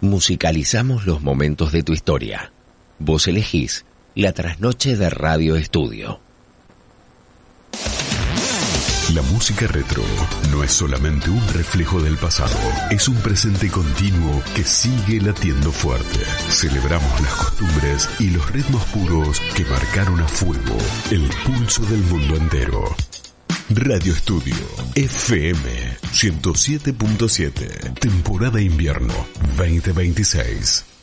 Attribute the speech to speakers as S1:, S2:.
S1: Musicalizamos los momentos de tu historia. Vos elegís la trasnoche de Radio Estudio.
S2: La música retro no es solamente un reflejo del pasado, es un presente continuo que sigue latiendo fuerte. Celebramos las costumbres y los ritmos puros que marcaron a fuego el pulso del mundo entero. Radio Estudio FM 107.7, temporada invierno 2026.